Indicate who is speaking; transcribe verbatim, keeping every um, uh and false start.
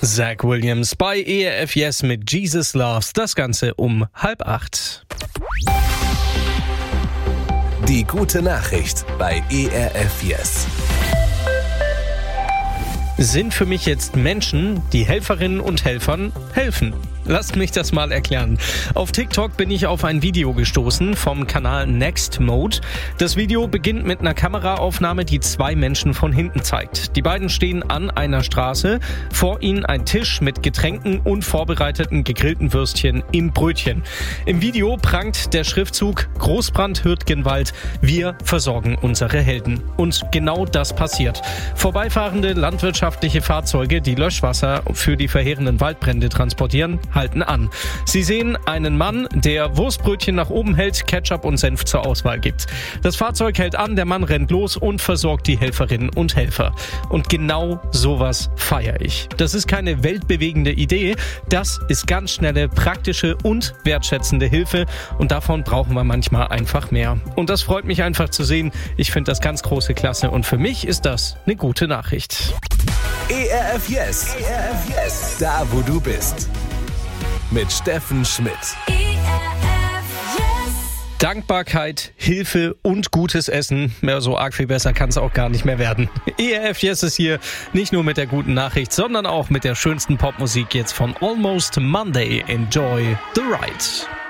Speaker 1: Zach Williams bei E R F Yes mit Jesus Loves. Das Ganze um halb acht.
Speaker 2: Die gute Nachricht bei E R F Yes.
Speaker 1: Sind für mich jetzt Menschen, die Helferinnen und Helfern helfen? Lasst mich das mal erklären. Auf TikTok bin ich auf ein Video gestoßen vom Kanal Next Mode. Das Video beginnt mit einer Kameraaufnahme, die zwei Menschen von hinten zeigt. Die beiden stehen an einer Straße, vor ihnen ein Tisch mit Getränken und vorbereiteten gegrillten Würstchen im Brötchen. Im Video prangt der Schriftzug Großbrand Hürtgenwald, wir versorgen unsere Helden. Und genau das passiert. Vorbeifahrende landwirtschaftliche Fahrzeuge, die Löschwasser für die verheerenden Waldbrände transportieren, halten an. Sie sehen einen Mann, der Wurstbrötchen nach oben hält, Ketchup und Senf zur Auswahl gibt. Das Fahrzeug hält an, der Mann rennt los und versorgt die Helferinnen und Helfer. Und genau sowas feiere ich. Das ist keine weltbewegende Idee, das ist ganz schnelle, praktische und wertschätzende Hilfe und davon brauchen wir manchmal einfach mehr. Und das freut mich einfach zu sehen. Ich finde das ganz große Klasse und für mich ist das eine gute Nachricht.
Speaker 2: E R F Yes. E R F Yes. Da, wo du bist. Mit Steffen Schmidt.
Speaker 3: E R F Yes.
Speaker 1: Dankbarkeit, Hilfe und gutes Essen. Ja, so arg viel besser kann es auch gar nicht mehr werden. E R F Yes ist hier nicht nur mit der guten Nachricht, sondern auch mit der schönsten Popmusik jetzt von Almost Monday. Enjoy the ride.